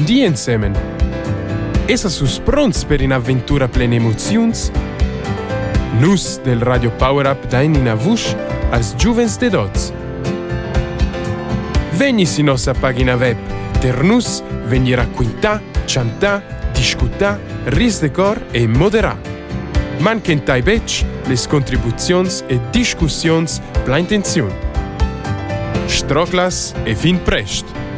di insieme. Essa sus pronts per un'avventura plena emozions? Nus del Radio Power Up dain in avush als giuvens de dots. Vegni si nostra pagina web, per nus vegni racquintà, ciantà, discutà, ris de cor e moderà. Manquentai bec les contribuzions e discussions pla intenziun. Stroclas e fin prest!